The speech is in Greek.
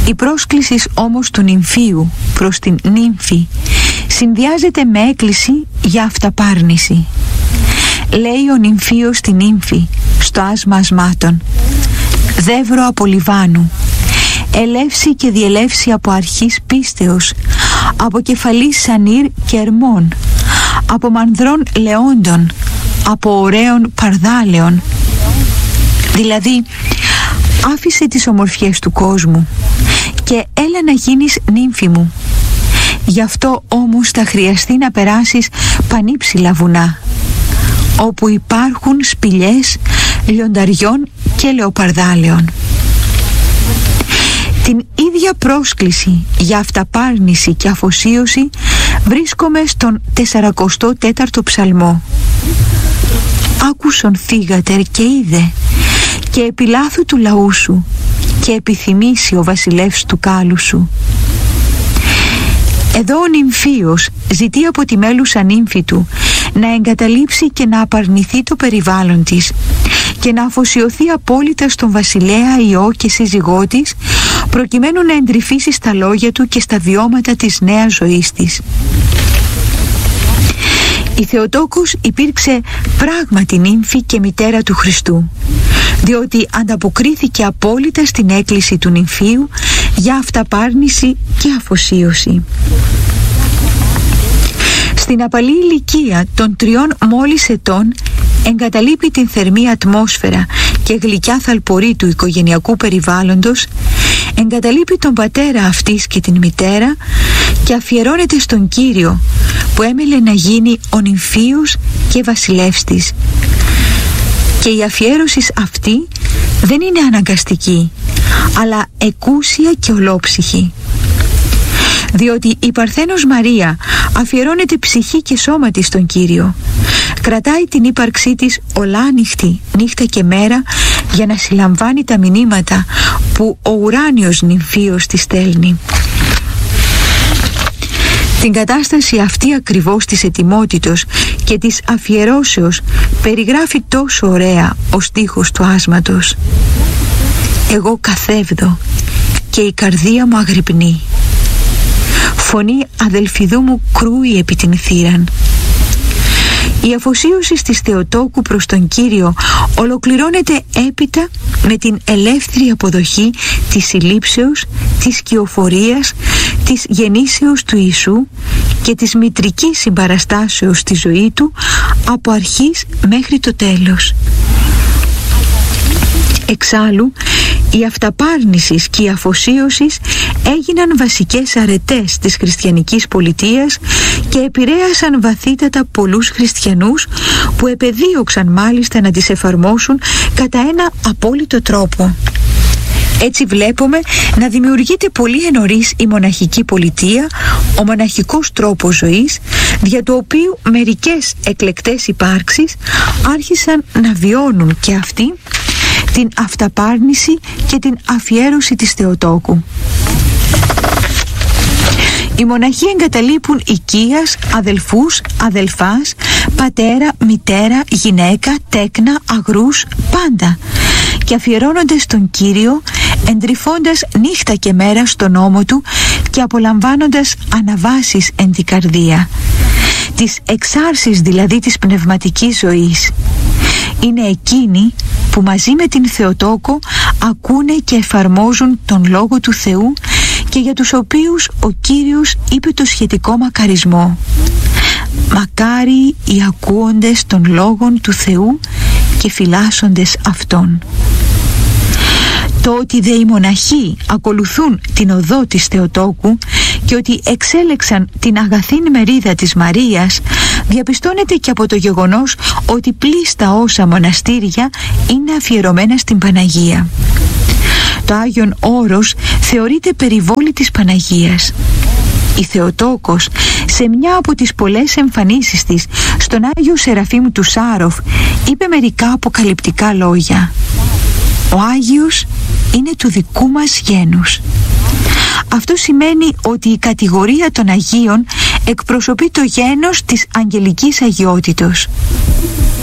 Η πρόσκληση όμως του νυμφίου προς την νύμφη συνδυάζεται με έκκληση για αυταπάρνηση. Λέει ο νυμφίος στην νύμφη στο άσμα ασμάτων: «Δεύρο από Λιβάνου, ελεύσει και διελεύσει από αρχής πίστεως, από κεφαλής Σανήρ και Ερμών, από μανδρών λεόντων, από ωραίων παρδάλεων». Δηλαδή, άφησε τις ομορφιές του κόσμου και έλα να γίνεις νύμφη μου. Γι' αυτό όμως θα χρειαστεί να περάσεις πανύψηλα βουνά, όπου υπάρχουν σπηλιές λιονταριών και λεοπαρδάλεων. Την ίδια πρόσκληση για αυταπάρνηση και αφοσίωση βρίσκομαι στον 44ο ψαλμό. «Άκουσον θύγατερ και είδε, και επιλάθου του λαού σου, και επιθυμήσει ο βασιλεύς του κάλου σου». Εδώ ο νυμφίος ζητεί από τη μέλουσα νύμφη του να εγκαταλείψει και να απαρνηθεί το περιβάλλον της και να αφοσιωθεί απόλυτα στον βασιλέα Υιό και σύζυγό της, προκειμένου να εντρυφήσει στα λόγια του και στα βιώματα της νέας ζωής της. Η Θεοτόκος υπήρξε πράγματι νύμφη και μητέρα του Χριστού, διότι ανταποκρίθηκε απόλυτα στην έκκληση του νυμφίου για αυταπάρνηση και αφοσίωση. Στην απαλή ηλικία των 3 μόλις ετών εγκαταλείπει την θερμή ατμόσφαιρα και γλυκιά θαλπορή του οικογενειακού περιβάλλοντος, εγκαταλείπει τον πατέρα αυτής και την μητέρα και αφιερώνεται στον Κύριο, που έμελε να γίνει ο νυμφίος και βασιλεύς της. Και η αφιέρωση αυτή δεν είναι αναγκαστική, αλλά εκούσια και ολόψυχη. Διότι η Παρθένος Μαρία αφιερώνεται ψυχή και σώμα της στον Κύριο. Κρατάει την ύπαρξή της ολάνυχτη, νύχτα και μέρα, για να συλλαμβάνει τα μηνύματα που ο ουράνιος νυμφίος της στέλνει. Την κατάσταση αυτή ακριβώς της ετοιμότητος και της αφιερώσεως περιγράφει τόσο ωραία ο στίχος του άσματος. «Εγώ καθεύδω και η καρδία μου αγρυπνεί. Φωνή αδελφιδού μου κρούει επί την θύραν». Η αφοσίωση της Θεοτόκου προς τον Κύριο ολοκληρώνεται έπειτα με την ελεύθερη αποδοχή της συλλήψεως, της σκιοφορίας, της γεννήσεως του Ιησού και της μητρικής συμπαραστάσεως στη ζωή του από αρχής μέχρι το τέλος. Εξάλλου, η αυταπάρνηση και η αφοσίωση έγιναν βασικές αρετές της χριστιανικής πολιτείας και επηρέασαν βαθύτατα πολλούς χριστιανούς, που επεδίωξαν μάλιστα να τις εφαρμόσουν κατά ένα απόλυτο τρόπο. Έτσι βλέπουμε να δημιουργείται πολύ ενωρίς η μοναχική πολιτεία, ο μοναχικός τρόπος ζωής, δια του οποίου μερικές εκλεκτές υπάρξεις άρχισαν να βιώνουν και αυτοί την αυταπάρνηση και την αφιέρωση της Θεοτόκου. Οι μοναχοί εγκαταλείπουν οικίας, αδελφούς, αδελφάς, πατέρα, μητέρα, γυναίκα, τέκνα, αγρούς, πάντα, και αφιερώνονται στον Κύριο, εντρυφώντας νύχτα και μέρα στον νόμο Του και απολαμβάνοντας αναβάσεις εν την καρδία, τις εξάρσεις δηλαδή της πνευματικής ζωής. Είναι εκείνοι που μαζί με την Θεοτόκο ακούνε και εφαρμόζουν τον Λόγο του Θεού και για τους οποίους ο Κύριος είπε το σχετικό μακαρισμό: «Μακάρι οι ακούοντες των Λόγων του Θεού και φυλάσσοντες Αυτόν». Το ότι δε οι μοναχοί ακολουθούν την οδό της Θεοτόκου και ότι εξέλεξαν την αγαθήν μερίδα της Μαρίας διαπιστώνεται και από το γεγονός ότι πλήστα όσα μοναστήρια είναι αφιερωμένα στην Παναγία. Το Άγιον Όρος θεωρείται περιβόλη της Παναγίας. Η Θεοτόκος, σε μια από τις πολλές εμφανίσεις της στον Άγιο Σεραφείμ του Σάροφ, είπε μερικά αποκαλυπτικά λόγια. Ο Άγιος είναι του δικού μας γένους. Αυτό σημαίνει ότι η κατηγορία των Αγίων εκπροσωπεί το γένος της αγγελικής αγιότητος.